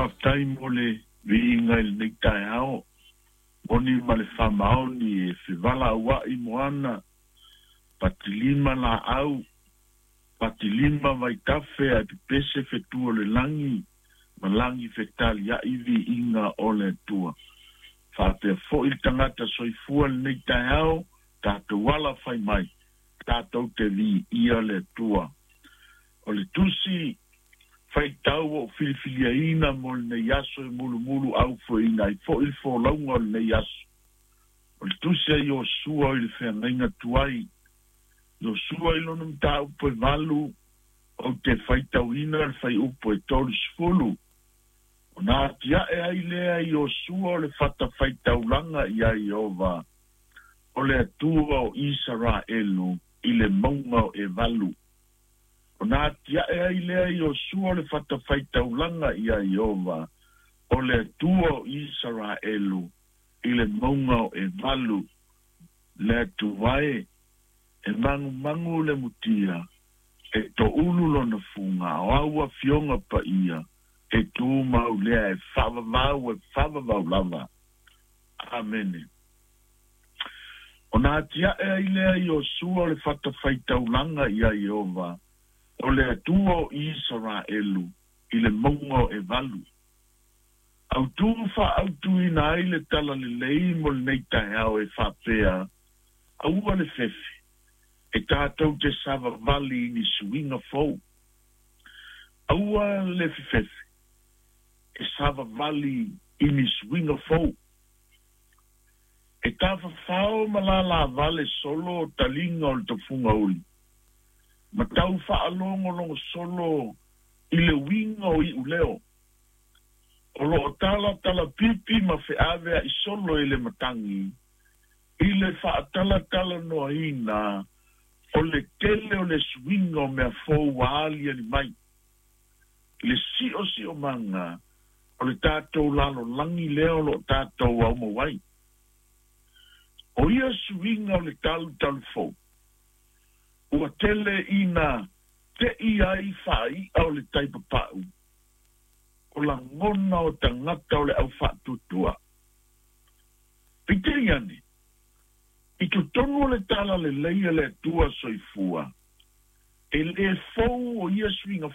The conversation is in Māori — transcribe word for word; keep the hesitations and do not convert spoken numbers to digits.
whaftai mole vinga il nektai hao. Oni male whamao ni e whiwala wa i moana. Patilima la au. Patilima vai tafe a pese fetua le langi. Malangi fetali ya ivi inga ole tua. Whapea fo il tangata soifua le nektai hao. Tātou wala whai mai. Tātou te vi ia le tua. O le tusi fai tau o filifilia ina mo le nei aso e mulu mulu au fo ina i fo il fo launga o le nei aso. O le tusi ai o sua i le whengainga tuai. I o sua i lona mta upo e malu o te fai tau ina le fai upo e tolu sfulu. O nā tia e ai lea i o sua o le fata fai tau langa i ai ova. O le atua o Israelu i le maunga o e valu. O nā tia e ai lea i o sua le fata fai taulanga i a Iova. O le atua o Israelu i le maunga o e valu. Le atuwae e mangu mangu le mutia. E to ulu lona funga o aua fionga pa ia. E tu mau lea e whavavau e whavavau lava. Amene. O nā tia e ai lea i o sua le fata fai taulanga i a Iova. O le atua o Israelu i le maunga o e valu. Au tu wha au tu ina ai le tala le lei mo le neita hao e whapea. Aua le fefe. E tātou te sava vali ni suinga fau. Aua le fefe. E sava vali ni suinga fau. E tafa fao malala vale solo talinga o le tafunga uli. Ma tau whaalongo longo solo i le winga o i uleo. O lo tala tala pipi ma whiawea i solo i le matangi. I le whaatala tala noa ina o le tele o le swinga o mea fōu waali ani mai. Le si o si o manga o le tātou lalo langi leo lo tātou au mawai. O ia swinga o le talu talu fōu. Ua tele ina te iai whai au le taipa pau. O la ngona o tangata o le au whatutua. Pite iane, i tu tonu le tala le leia le tua soifua. E le fou o ia swinga